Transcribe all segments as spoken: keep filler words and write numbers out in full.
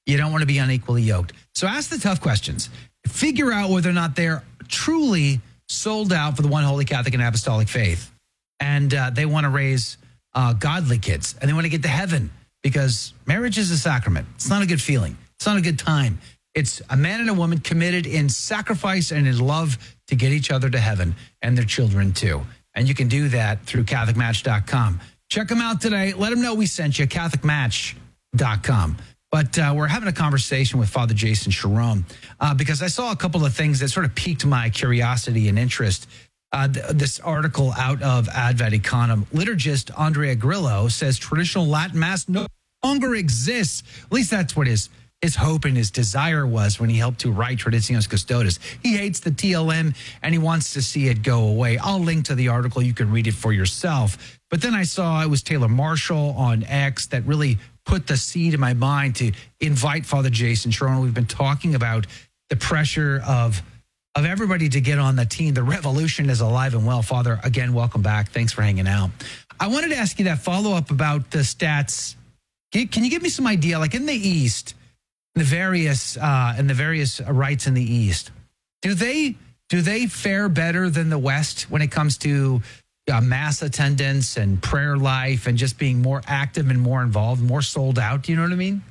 You don't want to be unequally yoked. So ask the tough questions. Figure out whether or not they're truly sold out for the one holy Catholic and apostolic faith. And uh, they want to raise uh, godly kids. And they want to get to heaven because marriage is a sacrament. It's not a good feeling. It's not a good time. It's a man and a woman committed in sacrifice and in love to get each other to heaven and their children too. And you can do that through Catholic Match dot com. Check them out today. Let them know we sent you, Catholic Match dot com. But uh, we're having a conversation with Father Jason Sharon uh, because I saw a couple of things that sort of piqued my curiosity and interest. Uh, th- this article out of Ad Vaticanum, liturgist Andrea Grillo says traditional Latin Mass no longer exists. At least that's what his his hope and his desire was when he helped to write Traditionis Custodes. He hates the T L M and he wants to see it go away. I'll link to the article. You can read it for yourself. But then I saw it was Taylor Marshall on X that really put the seed in my mind to invite Father Jason Sharon. We've been talking about the pressure of of everybody to get on the team. The revolution is alive and well. Father, again, welcome back. Thanks for hanging out. I wanted to ask you that follow-up about the stats. Can you give me some idea, like in the East, the various uh, and the various rites in the East, do they do they fare better than the West when it comes to uh, mass attendance and prayer life and just being more active and more involved, more sold out? Do you know what I mean?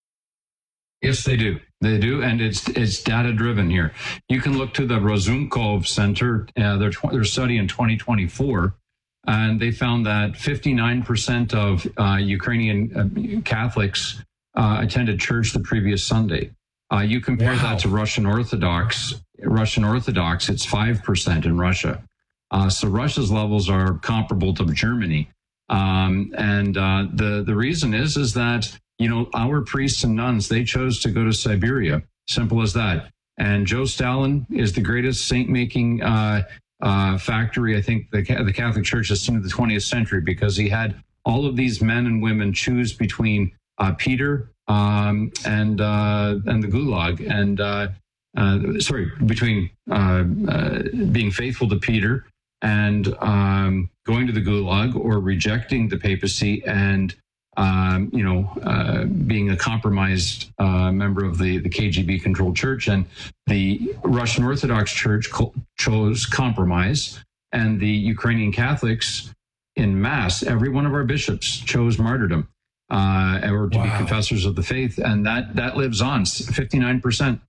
Yes, they do. They do, and it's it's data driven here. You can look to the Razumkov Center, uh, their their study in twenty twenty-four, and they found that fifty-nine percent of uh, Ukrainian uh, Catholics uh, attended church the previous Sunday. Uh, you compare wow. that to Russian Orthodox. Russian Orthodox, it's five percent in Russia. Uh, so Russia's levels are comparable to Germany, um, and uh, the the reason is is that, you know, our priests and nuns, they chose to go to Siberia. Simple as that. And Joe Stalin is the greatest saint-making uh, uh, factory, I think, the, the Catholic Church has seen in the twentieth century, because he had all of these men and women choose between uh, Peter um, and uh, and the Gulag, and uh, uh, sorry, between uh, uh, being faithful to Peter and um, going to the Gulag, or rejecting the papacy and Um, you know, uh, being a compromised uh, member of the, the K G B-controlled church. And the Russian Orthodox Church co- chose compromise, and the Ukrainian Catholics in Mass, every one of our bishops chose martyrdom, uh, or to wow. be confessors of the faith. And that, that lives on, fifty-nine percent.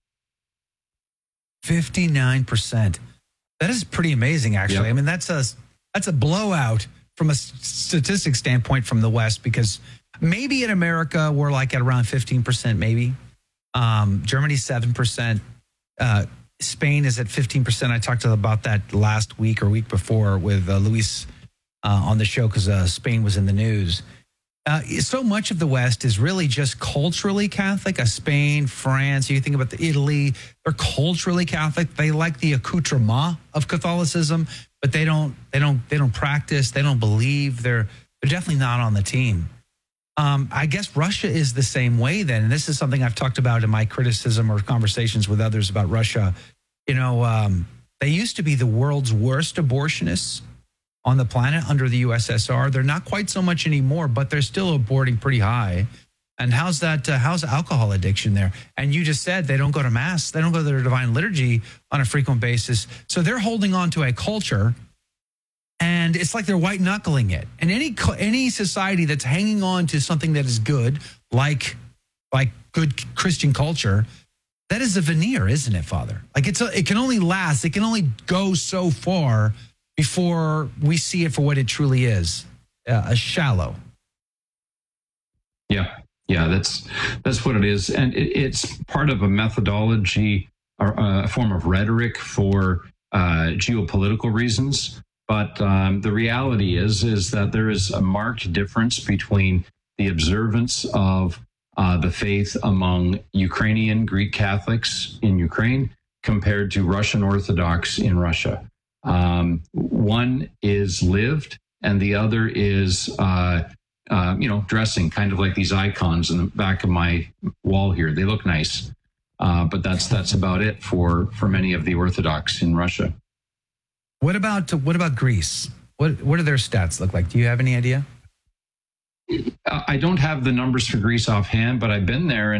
fifty-nine percent. That is pretty amazing, actually. Yep. I mean, that's a that's a blowout from a statistic standpoint from the West, because maybe in America we're like at around fifteen percent, maybe. Um, Germany, seven percent. Uh, Spain is at fifteen percent. I talked about that last week or week before with uh, Luis uh, on the show, because uh, Spain was in the news. Uh, so much of the West is really just culturally Catholic. Uh, Spain, France, you think about the Italy, they're culturally Catholic. They like the accoutrement of Catholicism, but they don't, they don't, they don't practice. They don't believe. They're, they're definitely not on the team. Um, I guess Russia is the same way then. And this is something I've talked about in my criticism or conversations with others about Russia. You know, um, they used to be the world's worst abortionists on the planet under the U S S R. They're not quite so much anymore, but they're still aborting pretty high. And how's that? Uh, how's alcohol addiction there? And you just said they don't go to Mass. They don't go to their divine liturgy on a frequent basis. So they're holding on to a culture, and it's like they're white knuckling it. And any any society that's hanging on to something that is good, like like good Christian culture, that is a veneer, isn't it, Father? Like it's a, it can only last. It can only go so far before we see it for what it truly is, uh, a shallow. Yeah, yeah, that's that's what it is. And it, it's part of a methodology, or a form of rhetoric for uh, geopolitical reasons. But um, the reality is, is that there is a marked difference between the observance of uh, the faith among Ukrainian Greek Catholics in Ukraine compared to Russian Orthodox in Russia. Um, one is lived, and the other is, uh, uh, you know, dressing, kind of like these icons in the back of my wall here. They look nice, uh, but that's that's about it for for many of the Orthodox in Russia. What about what about Greece? What what do their stats look like? Do you have any idea? I don't have the numbers for Greece offhand, but I've been there, and